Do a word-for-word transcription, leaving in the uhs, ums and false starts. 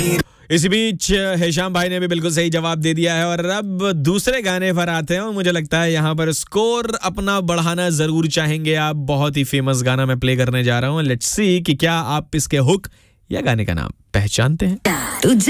इसी बीच हिशाम भाई ने भी बिल्कुल सही जवाब दे दिया है और अब दूसरे गाने पर आते हैं और मुझे लगता है यहाँ पर स्कोर अपना बढ़ाना जरूर चाहेंगे आप। बहुत ही फेमस गाना मैं प्ले करने जा रहा हूँ। लेट्स सी कि क्या आप इसके हुक या गाने का नाम पहचानते हैं।